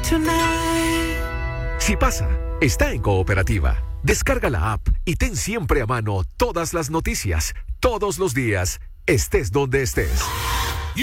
tonight. Si pasa, está en Cooperativa. Descarga la app y ten siempre a mano todas las noticias, todos los días, estés donde estés.